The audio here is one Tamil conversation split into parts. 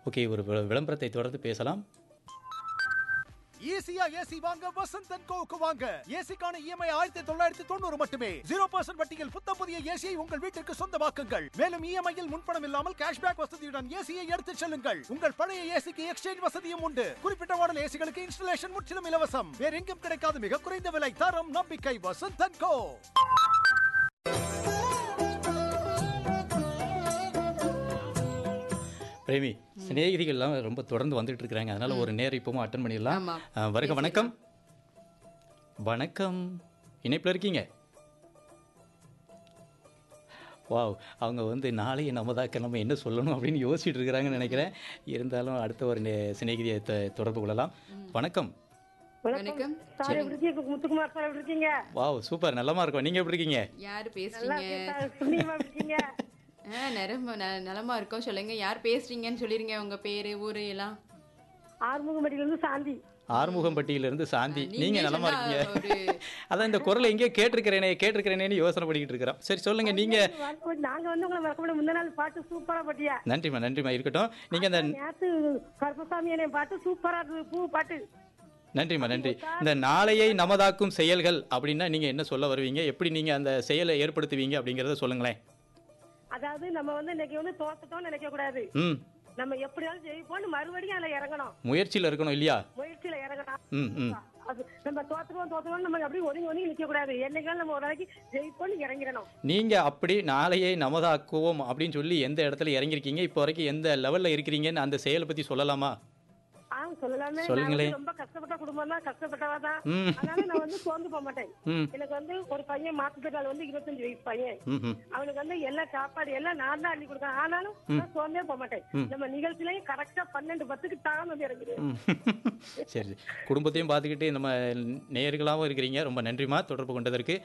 ஓகே, ஒரு விளம்பரத்தை தொடர்ந்து பேசலாம். ஈஸியா ஏசி வாங்க வசந்த் அண்ட் கோவுக்கு வாங்க. ஏசிக்கான இஎம்ஐ 1990 மட்டுமே. 0% வட்டியில் புத்தம் புதிய ஏசியை உங்கள் வீட்டிற்கு சொந்தமாக்குங்கள். மேலும் இஎம்ஐயில் முன்பணம் இல்லாமல் கேஷ்பேக் வசதியுடன் ஏசியை எடுத்துச் செல்லுங்கள். உங்கள் பழைய ஏசிக்கு எக்ஸ்சேஞ்ச் வசதியும் உண்டு. குறிப்பிட்ட மாடல் ஏசிகளுக்கு இன்ஸ்டலேஷன் முற்றிலும் இலவசம். வேற எங்கும் கிடைக்காத மிக குறைந்த விலை, தரம், நம்பிக்கை. வசந்த் அண்ட் கோ. பிரேமி, சிநேகிதிகள்லாம் ரொம்ப தொடர்ந்து வந்துட்டு இருக்கிறாங்க. அதனால ஒரு நேரம் இப்பவும் அட்டன் பண்ணிடலாம். வருக, வணக்கம். வணக்கம், இணைப்பில் இருக்கீங்க? வாவ், அவங்க வந்து நாளைய நமதாக்க நம்ம என்ன சொல்லணும் அப்படின்னு யோசிச்சுட்டு இருக்கிறாங்கன்னு நினைக்கிறேன். இருந்தாலும் அடுத்த ஒரு சிநேகிதியை தொடர்பு கொள்ளலாம். வணக்கம். வணக்கம். முத்துக்குமார் சார் எப்படி இருக்கீங்க? வாவ், சூப்பர், நல்லமா இருக்கும். நீங்க எப்படி இருக்கீங்க? யாரு பேசுறீங்க? புண்ணியமா இருக்கீங்க? நலமா இருக்கோம். சொல்லுங்க, யார் பேசுறீங்கன்னு சொல்லிருங்க. உங்க பேரு, ஊரு எல்லாம். ஆறுமுகம்பட்டியில இருந்து சாந்தி. ஆறுமுகம்பட்டியிலிருந்து சாந்தி. நீங்க நலமா இருக்கீங்க? அதான் இந்த குரலை எங்கேயோ கேட்டிருக்கிறேனேன்னு யோசனை பண்ணிக்கிட்டு இருக்கிறோம். சரி, சொல்லுங்க. நீங்க நாங்க வந்து உங்களை மறக்க முடியாது. முந்த நாள் பாட்டு சூப்பரா பாட்டியா. நன்றிமா இருக்கட்டும். நீங்க அந்த நேத்து கருப்பசாமி என்ன பாட்டு சூப்பரா இருக்கு. பூ பாட்டு. நன்றிமா, நன்றி. இந்த நாளையை நமதாக்கும் செயல்கள் அப்படின்னா நீங்க என்ன சொல்ல வருவீங்க? எப்படி நீங்க அந்த செயலை ஏற்படுத்துவீங்க அப்படிங்கறத சொல்லுங்களேன். அதாவது நம்ம வந்து இன்னைக்கு வந்து தோத்துட்டோம்னு நினைக்க கூடாது. நம்ம எப்படியாவது ஜெயிப்போம்னு மறுபடியும் அதுல இறங்கணும். முயற்சியில இருக்கணும் இல்லையா? முயற்சியில இறங்கணும். அது நம்ம தோத்துட்டோம் நம்ம அப்படியே ஒதுங்கி நிக்க கூடாது. என்னைக்காலும் நம்ம ஒரு நாளைக்கு ஜெயிப்போம்னு இறங்கிடணும். நீங்க அப்படி நாளையை நமதாக்குவோம் அப்படின்னு சொல்லி எந்த இடத்துல இறங்கிருக்கீங்க? இப்போ வரைக்கும் எந்த லெவல்ல இருக்கிறீங்கன்னு அந்த செயலை பத்தி சொல்லலாமா? சொல்லலாமே. ரொம்ப கஷ்டப்பட்ட குடும்பம் தான், கஷ்டப்பட்டவா தான். அதனால நான் வந்து சோர்ந்து போக மாட்டேன். எனக்கு வந்து ஒரு பையன் மாத்துத்திட்டால் வந்து 25 வயசு பையன். அவனுக்கு வந்து எல்லா சாப்பாடு எல்லாம் நான் தான் அள்ளி கொடுத்தேன். ஆனாலும் நான் சோர்ந்தே போக மாட்டேன். நம்ம நிகழ்ச்சியிலையும் கரெக்டா 12:10 தான் வந்து இறங்குறேன். சரி, குடும்பத்தையும் பார்த்துக்கிட்டு நம்ம நேயர்களாகவும் இருக்கிறீங்க. ரொம்ப நன்றிமா தொடர்பு கொண்டதற்கு.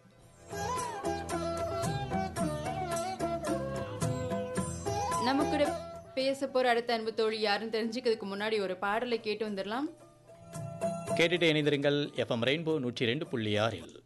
நமக்கு பேச போற அடுத்த அன்பு தோழி யாருன்னு தெரிஞ்சுக்கிறதுக்கு முன்னாடி ஒரு பாடலை கேட்டு வந்துடலாம். கேட்டுட்டு இணைந்திருங்கள். FM rainbow 102.6.